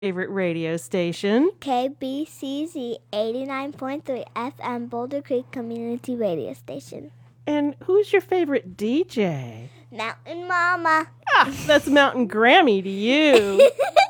favorite radio station? KBCZ 89.3 FM Boulder Creek Community Radio Station. And who's your favorite DJ? Mountain Mama. That's Mountain Grammy to you.